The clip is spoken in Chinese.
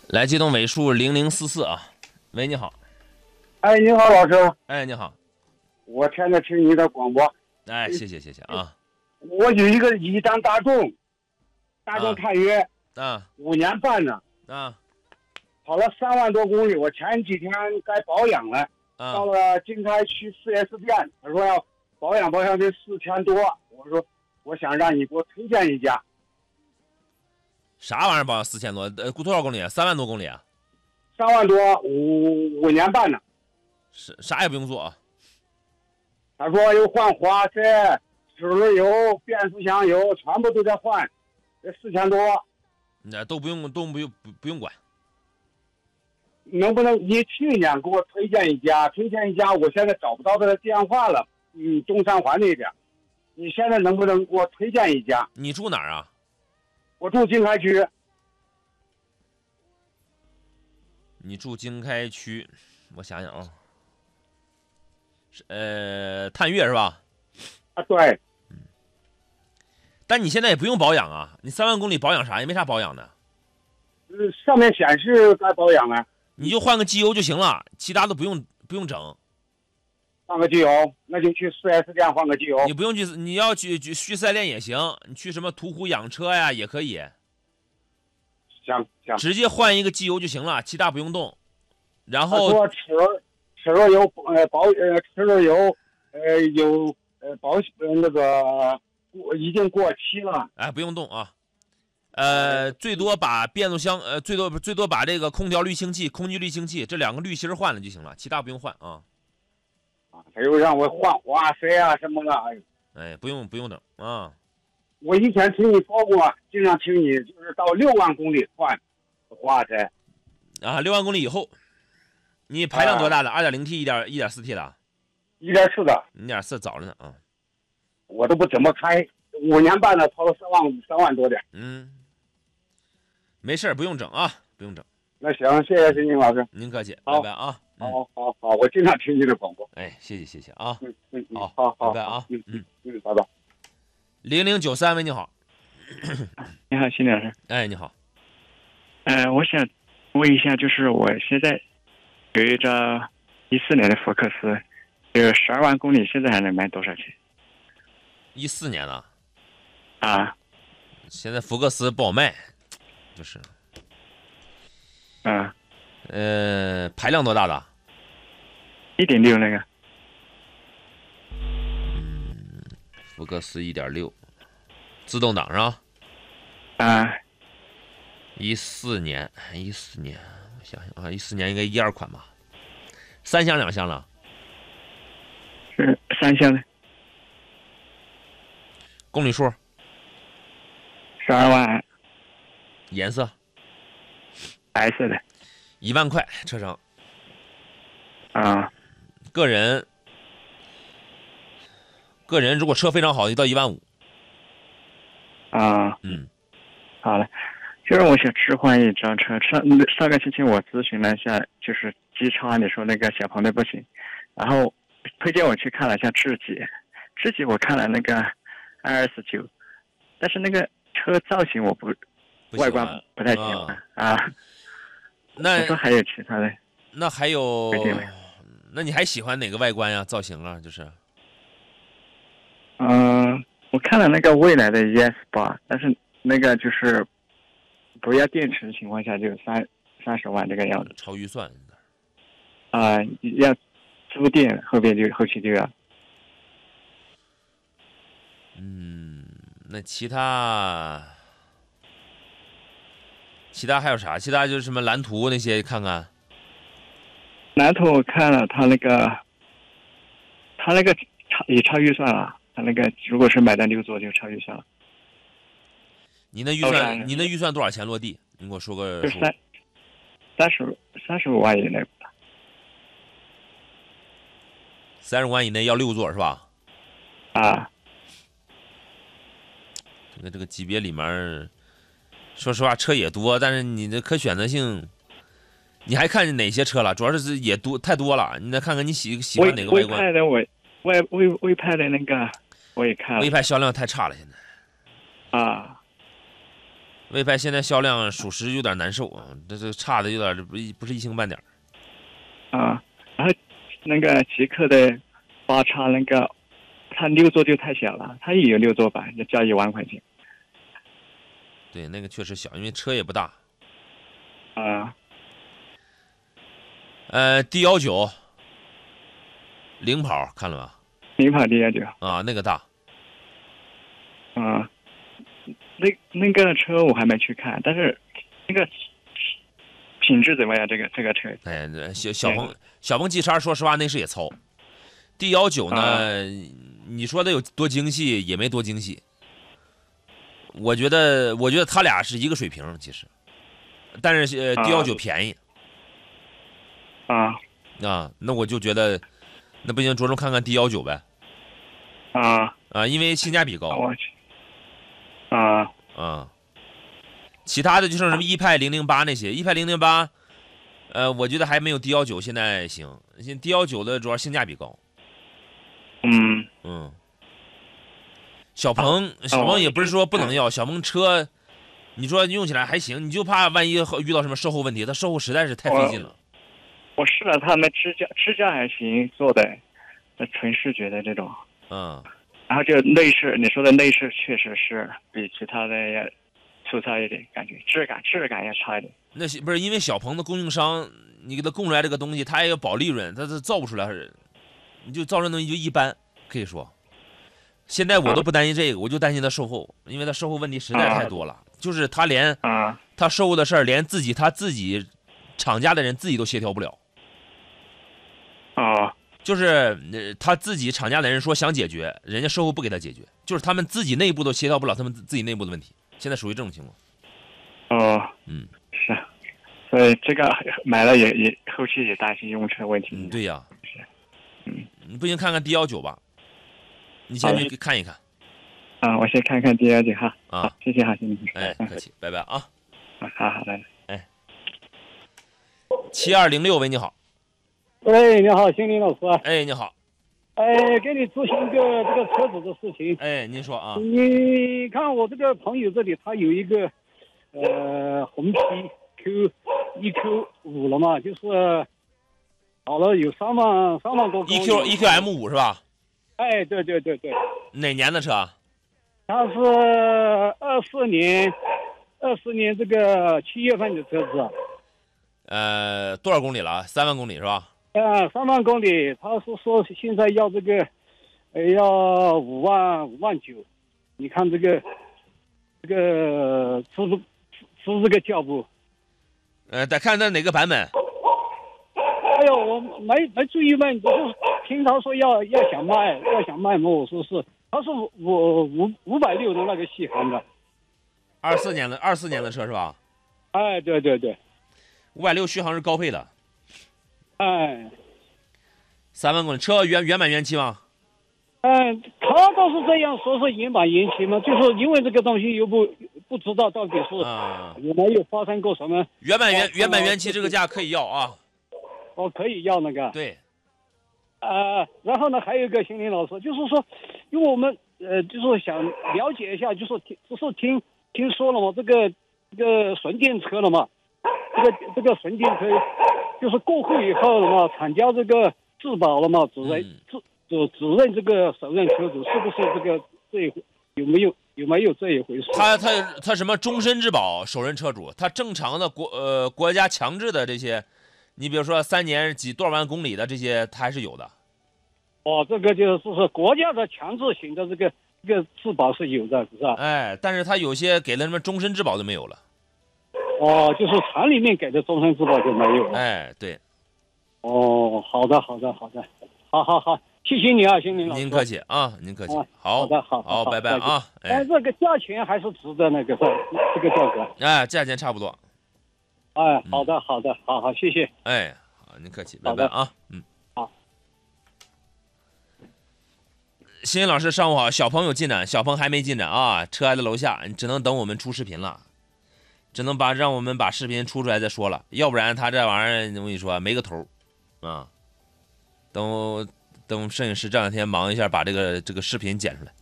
来接通尾数0044啊。喂，你好。 哎，你好，老师。 哎，你好。 我天天听你的广播。 哎，谢谢啊。 我有一个一张大众探岳，5年半呢，跑了3万多公里。我前几天该保养了，到了经开区4S店，他说要保养得4000多。我说我想让你给我推荐一家。 啥玩意儿保养4000多？多少公里？3万多公里啊 ？3万多，5年半呢。 啥也不用做啊。 他说又换花塞、齿轮油、变速箱油，全部都在换，这4000多。 那都不用管。 能不能你去年给我推荐一家？我现在找不到他的电话了。中山环那边，你现在能不能给我推荐一家？ 你住哪儿啊？ 我住经开区。 你住经开区，我想想啊，探岳是吧？ 啊，对。 但你现在也不用保养啊，你3万公里保养啥？也没啥保养的。 上面显示该保养了。 你就换个机油就行了，其他的不用整。 换个机油，那就去4S店换个机油。 你不用去，你要去4S店也行，你去什么途虎养车呀也可以。 行， 直接换一个机油就行了，其他不用动。然后说齿轮油齿轮油有那个已经过期了。 哎，不用动啊。最多把变速箱最多把这个空调滤清器、空气滤清器这2个滤芯换了就行了，其他不用换啊。 他又让我换花塞啊什么的， 哎，不用整啊。 我以前听你说过，经常听你就是到6万公里换花塞。 啊，6万公里以后，你排量多大的？2.0T、1.4T 的 ？1.4的。 1.4早着呢啊。 我都不怎么开，5年半了，跑了3万多点。 没事，不用整啊，不用整。 那行，谢谢金老师。 您客气，拜拜啊。 好，我经常听你的广播。 哎，谢谢啊。 好， 拜拜啊。 拜拜。 0093，喂，你好。 你好，辛老师。 哎，你好。 我想问一下，就是我现在有一张14年的福克斯，有12万公里，现在还能卖多少钱 ？14年了。 啊。 现在福克斯不好卖，就是。排量多大的 ？1.6那个。 福克斯1.6，自动挡是吧？14年，我想想啊，14年应该1.2款吧？3厢2厢了？ 是3厢的。 公里数 ？12万。 颜色？ 白色的。 1万块车程。个人如果车非常好，就到1万5。 好了，就是我想置换一张车。上个星期我咨询了一下，就是机超，你说那个小鹏的不行，然后推荐我去看了一下智己我看了那个RS9，但是那个车造型我外观不太喜欢那说还有其他的？ 那还有？那你还喜欢哪个外观呀？造型啊，就是。 我看了那个蔚来的 ES8，但是那个就是不要电池的情况下就30万这个样子。 超预算。 要租电，后期就要。 那其他还有啥？其他就是什么蓝图那些看看。 蓝图我看了，他那个也超预算了。他那个如果是买的6座就超预算了。 你那预算多少钱落地？你给我说个数。 35万以内吧。 35万以内要6座是吧？这个级别里面，说实话车也多，但是你的可选择性，你还看哪些车了？主要是也太多了，你再看看你喜欢哪个外观。 魏派的魏派的那个我也看了。 魏派销量太差了，现在。 魏派现在销量属实有点难受啊，这差的有点不是一星半点。 啊，然后那个极客的8叉那个，它6座就太小了，它也有6座版，要交1万块钱。 对，那个确实小，因为车也不大。 啊。 D19领跑看了吧？ 领跑 D19 啊，那个大。 啊，那个车我还没去看，但是那个品质怎么样？这个车？ 哎，小鹏 G 叉，说实话内饰也糙。D19呢，你说它有多精细也没多精细。我觉得他俩是一个水平，其实，但是D19便宜。那我就觉得，那不行，着重看看 D19呗。因为性价比高。其他的就剩什么一派008那些，一派008，我觉得还没有 D19现在行。D19的主要性价比高。小鹏也不是说不能要，小鹏车，你说用起来还行，你就怕万一遇到什么售后问题，它售后实在是太费劲了。 我试了他们支架还行，做的纯视觉的这种。然后就内饰，你说的内饰确实是比其他的要粗糙一点，感觉质感也差一点。 那不是因为小鹏的供应商，你给他供出来这个东西，他也要保利润，他造不出来，你就造这东西就一般，可以说。现在我都不担心这个，我就担心他售后，因为他售后问题实在太多了。就是他连他售后的事儿，连他自己厂家的人自己都协调不了。就是他自己厂家的人说想解决，人家售后不给他解决，就是他们自己内部都协调不了他们自己内部的问题，现在属于这种情况。 是，所以这个买了也后期也担心用车问题。 对呀。你不行看看 D19吧，你先去看一看。 我先看看 D19哈。谢谢，谢谢。客气，拜拜啊。 好的。 7206喂，你好。 喂，你好，心林老师。 你好。 给你咨询一个这个车子的事情。 您说啊。 你看我这个朋友这里，他有一个红旗 EQ5了嘛，就是跑了有3万多公里。 EQM5是吧？ 对。 哪年的车？ 他是24年这个7月份的车子。 多少公里了？3万公里是吧 ？3万公里，他是说现在要这个，要5万9，你看这个值这个价不？ 得看他哪个版本。 我没注意问，就是听他说要想卖嘛，我说是，他是560的那个续航的。 24年的车是吧？ 对。 560续航是高配的。 3 万公里，车原版原漆吗？ 他倒是这样说是原版原漆嘛，就是因为这个东西又不知道到底是有没有发生过什么。 原版原漆这个价可以要啊。 可以要那个。 对。 然后呢，还有一个心林老师，就是说，因为我们就是想了解一下，就是听说了嘛，这个纯电车了嘛，这个纯电车。就是过户以后了嘛，厂家这个质保了嘛，只认这个首任车主，是不是有没有这一回事？ 他什么终身质保首任车主，他正常的国家强制的这些，你比如说3年多少万公里的这些，他还是有的。 这个就是国家的强制型的这个质保是有的，是吧？ 但是他有些给了什么终身质保就没有了。 就是厂里面给的终身质保就没有了。 对。 好的，好，谢谢你啊，心林老师。 您客气啊，您客气。 好的，好， 拜拜啊。 但这个价钱还是值得那个这个价格。 价钱差不多。 好的，好，谢谢。 好，您客气，拜拜啊。 好。 欣欣老师，上午好。小鹏有进展，小鹏还没进展啊，车还在楼下，你只能等我们出视频了。只能让我们把视频出来再说了，要不然他这玩意儿我跟你说没个头啊。等摄影师这2天忙一下，把这个视频剪出来。